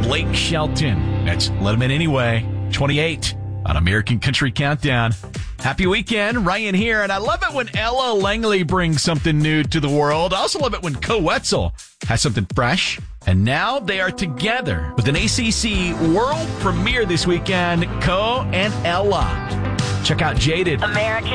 Blake Shelton. That's Let 'Em In Anyway, 28 on American Country Countdown. Happy weekend, Ryan here, and I love it when Ella Langley brings something new to the world. I also love it when Co Wetzel has something fresh. And now they are together with an ACC world premiere this weekend, Co and Ella. Check out Jaded. American